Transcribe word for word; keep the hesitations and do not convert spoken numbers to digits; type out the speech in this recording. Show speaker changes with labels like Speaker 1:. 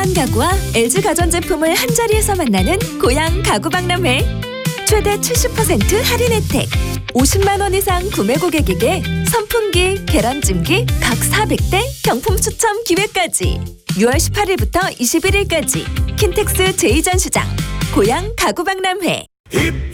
Speaker 1: 고양 가구와 엘지 가전제품을 한자리에서 만나는 고양 가구박람회. 최대 칠십 퍼센트 할인 혜택. 오십만 원 이상 구매 고객에게 선풍기, 계란찜기 각 사백 대 경품 추첨 기회까지. 유월 십팔일부터 이십일일까지 킨텍스 제이 전시장 고양 가구박람회.